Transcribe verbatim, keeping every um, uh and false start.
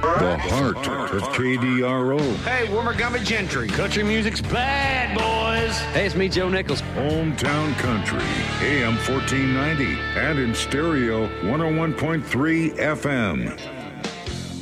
The heart of K D R O. Hey, Warmagummy Gentry. Country music's bad, boys. Hey, it's me, Joe Nichols. Hometown Country, A M fourteen ninety, and in stereo, one oh one point three F M.